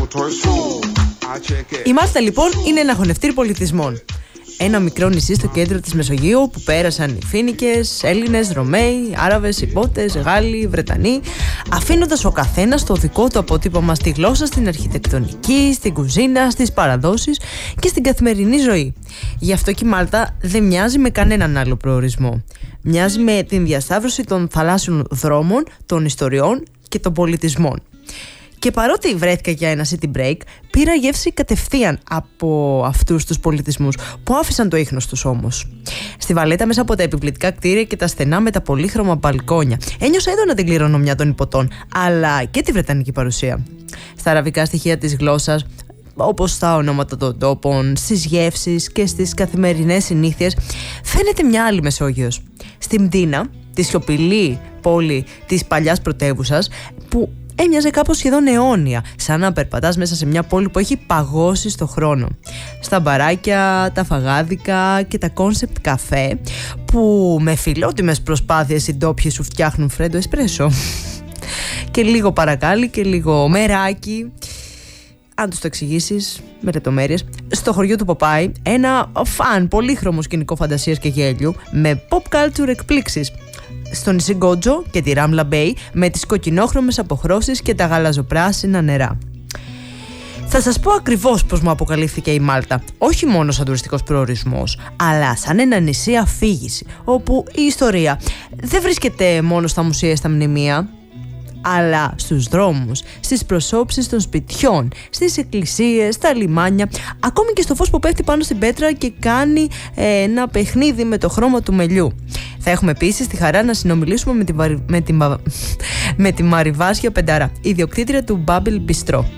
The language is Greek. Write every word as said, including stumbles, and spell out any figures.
Η Μάλτα λοιπόν είναι ένα χωνευτήρι πολιτισμών. Ένα μικρό νησί στο κέντρο της Μεσογείου που πέρασαν οι Φοίνικες, Έλληνες, Ρωμαίοι, Άραβες, Ιππότες, Γάλλοι, Βρετανοί, αφήνοντας ο καθένας το δικό του αποτύπωμα στη γλώσσα, στην αρχιτεκτονική, στην κουζίνα, στις παραδόσεις και στην καθημερινή ζωή. Γι' αυτό και η Μάλτα δεν μοιάζει με κανέναν άλλο προορισμό. Μοιάζει με την διασταύρωση των θαλάσσιων δρόμων, των ιστοριών και των πολιτισμών. Και παρότι βρέθηκα για ένα city break, πήρα γεύση κατευθείαν από αυτούς τους πολιτισμούς που άφησαν το ίχνος τους όμως. Στη Βαλέτα, μέσα από τα επιπληκτικά κτίρια και τα στενά με τα πολύχρωμα μπαλκόνια, ένιωσα έντονα την κληρονομιά των υποτών, αλλά και τη βρετανική παρουσία. Στα αραβικά στοιχεία της γλώσσας, όπως στα ονόματα των τόπων, στις γεύσεις και στις καθημερινές συνήθειες, φαίνεται μια άλλη Μεσόγειος. Στη Μντίνα, τη σιωπηλή πόλη της παλιάς πρωτεύουσας, που έμοιαζε κάπως σχεδόν αιώνια, σαν να περπατάς μέσα σε μια πόλη που έχει παγώσει στο χρόνο. Στα μπαράκια, τα φαγάδικα και τα κόνσεπτ καφέ, που με φιλότιμες προσπάθειες οι ντόπιοι σου φτιάχνουν φρέντο εσπρέσο. Και λίγο παρακάλι και λίγο μεράκι. Αν τους το εξηγήσεις με λεπτομέρειες, στο χωριό του Ποπάι, ένα φαν πολύχρωμο σκηνικό φαντασίας και γέλιου με pop culture εκπλήξεις. Στο νησί Γκότζο και τη Ράμλα Μπέι με τις κοκκινόχρωμες αποχρώσεις και τα γαλαζοπράσινα νερά. Θα σας πω ακριβώς πώς μου αποκαλύφθηκε η Μάλτα, όχι μόνο σαν τουριστικός προορισμός, αλλά σαν ένα νησί αφήγηση, όπου η ιστορία δεν βρίσκεται μόνο στα μουσεία, στα μνημεία, αλλά στους δρόμους, στις προσώψεις των σπιτιών, στις εκκλησίες, στα λιμάνια, ακόμη και στο φως που πέφτει πάνω στην πέτρα και κάνει ε, ένα παιχνίδι με το χρώμα του μελιού. Θα έχουμε επίσης τη χαρά να συνομιλήσουμε με τη, με τη, με τη Μαριβάσια Πεντάρα, ιδιοκτήτρια του Bubble Bistro.